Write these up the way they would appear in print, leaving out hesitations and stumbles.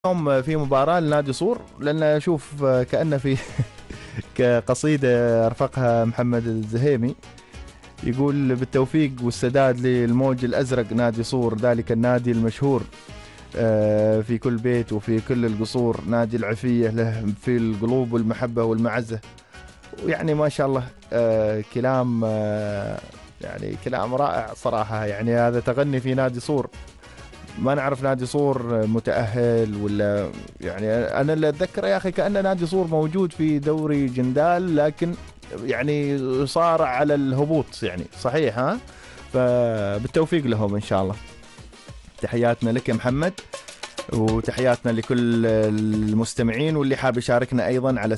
اليوم في مباراة لنادي صور، لأن أشوف كأنه في كقصيدة رفقها محمد الزهيمي يقول: بالتوفيق والسداد للموج الأزرق نادي صور، ذلك النادي المشهور في كل بيت وفي كل القصور، نادي العفية له في القلوب والمحبة والمعزة. ويعني ما شاء الله كلام يعني كلام رائع صراحة. يعني هذا تغني في نادي صور، ما نعرف نادي صور متأهل ولا، يعني أنا اللي أتذكر يا أخي كأن نادي صور موجود في دوري جندال، لكن يعني صار على الهبوط، يعني صحيح ها. فبالتوفيق لهم إن شاء الله. تحياتنا لك يا محمد، وتحياتنا لكل المستمعين، واللي حاب يشاركنا أيضا على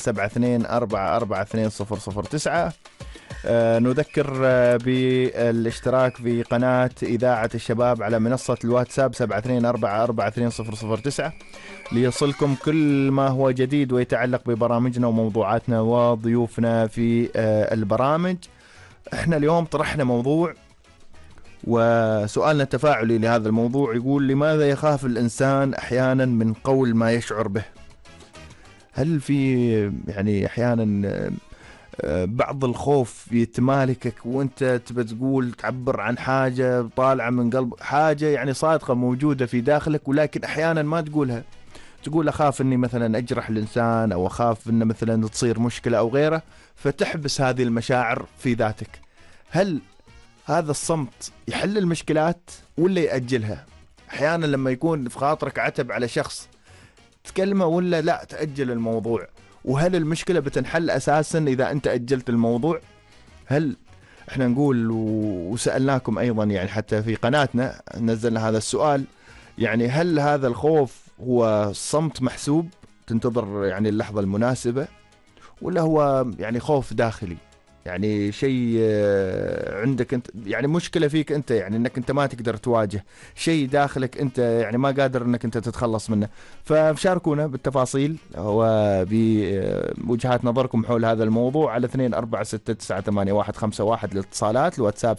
72442009. نذكر بالاشتراك في قناة إذاعة الشباب على منصة الواتساب 72442009 ليصلكم كل ما هو جديد ويتعلق ببرامجنا وموضوعاتنا وضيوفنا في البرامج. احنا اليوم طرحنا موضوع، وسؤالنا التفاعلي لهذا الموضوع يقول: لماذا يخاف الإنسان أحيانا من قول ما يشعر به؟ هل في يعني أحيانا بعض الخوف يتمالكك وانت تبى تقول تعبر عن حاجة طالعة من قلب، حاجة يعني صادقة موجودة في داخلك، ولكن احيانا ما تقولها، تقول اخاف اني مثلا اجرح الانسان، او اخاف ان مثلا تصير مشكلة او غيره، فتحبس هذه المشاعر في ذاتك. هل هذا الصمت يحل المشكلات ولا يأجلها؟ احيانا لما يكون في خاطرك عتب على شخص تكلمه، ولا لا تأجل الموضوع؟ وهل المشكلة بتنحل أساسا إذا أنت أجلت الموضوع؟ هل إحنا نقول وسألناكم أيضا، يعني حتى في قناتنا نزلنا هذا السؤال، يعني هل هذا الخوف هو صمت محسوب تنتظر يعني اللحظة المناسبة، ولا هو يعني خوف داخلي، يعني شيء عندك انت، يعني مشكلة فيك انت، يعني انك انت ما تقدر تواجه شيء داخلك انت، يعني ما قادر انك انت تتخلص منه. فشاركونا بالتفاصيل وبوجهات نظركم حول هذا الموضوع على 2466981151 للاتصالات، الواتساب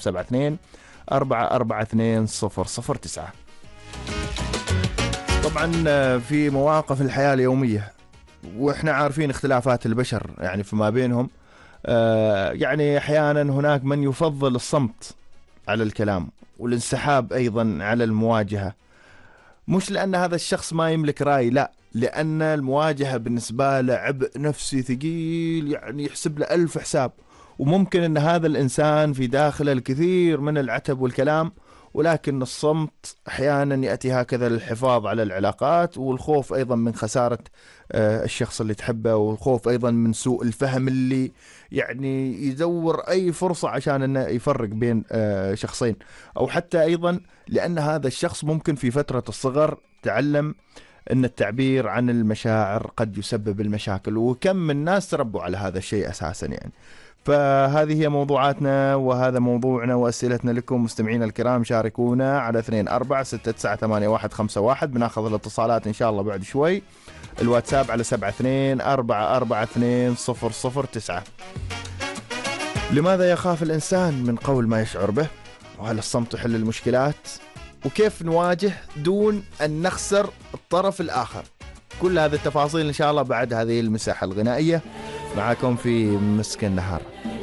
72442009. طبعا في مواقف الحياة اليومية، واحنا عارفين اختلافات البشر يعني فيما بينهم، يعني أحيانا هناك من يفضل الصمت على الكلام والانسحاب أيضا على المواجهة، مش لأن هذا الشخص ما يملك رأي، لا، لأن المواجهة بالنسبة له عبء نفسي ثقيل، يعني يحسب له 1000 حساب، وممكن أن هذا الإنسان في داخله الكثير من العتب والكلام، ولكن الصمت أحيانا يأتي هكذا للحفاظ على العلاقات، والخوف أيضا من خسارة الشخص اللي تحبه، والخوف أيضا من سوء الفهم اللي يعني يدور أي فرصة عشان أنه يفرق بين شخصين، أو حتى أيضا لأن هذا الشخص ممكن في فترة الصغر تعلم أن التعبير عن المشاعر قد يسبب المشاكل، وكم من ناس تربوا على هذا الشيء أساسا يعني. فهذه هي موضوعاتنا وهذا موضوعنا وأسئلتنا لكم مستمعينا الكرام. شاركونا على 2466981151. بناخذ الاتصالات إن شاء الله بعد شوي. الواتساب على 72442009. لماذا يخاف الإنسان من قول ما يشعر به؟ وهل الصمت يحل المشكلات؟ وكيف نواجه دون أن نخسر الطرف الآخر؟ كل هذه التفاصيل إن شاء الله بعد هذه المساحة الغنائية معكم في مسك النهار.